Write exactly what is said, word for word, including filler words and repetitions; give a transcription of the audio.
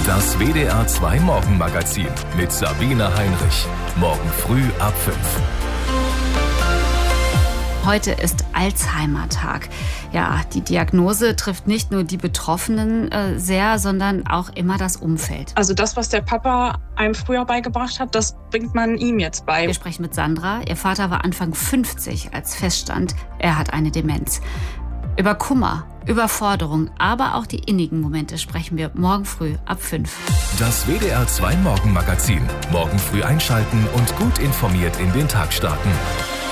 Das W D R zwei Morgenmagazin mit Sabine Heinrich. Morgen früh ab fünf. Heute ist Alzheimer-Tag. Ja, die Diagnose trifft nicht nur die Betroffenen äh, sehr, sondern auch immer das Umfeld. Also das, was der Papa einem früher beigebracht hat, das bringt man ihm jetzt bei. Wir sprechen mit Sandra. Ihr Vater war Anfang fünfzig, als feststand, er hat eine Demenz. Über Kummer, Überforderung, aber auch die innigen Momente sprechen wir morgen früh ab fünf. Das W D R zwei Morgenmagazin. Morgen früh einschalten und gut informiert in den Tag starten.